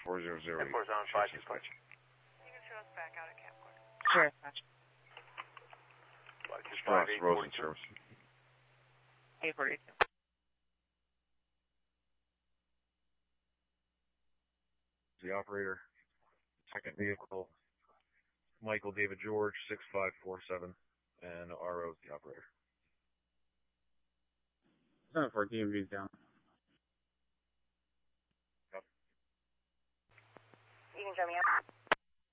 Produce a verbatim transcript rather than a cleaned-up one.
four zero zero. ten four zone five dispatch. You can show us back out at Camp Court. Sure, dispatch. Strauss, Rosen service. eight forty-two. The operator, second vehicle, Michael David George, six five four seven, and R O is the operator. seven four, D M V's down. You can show me up.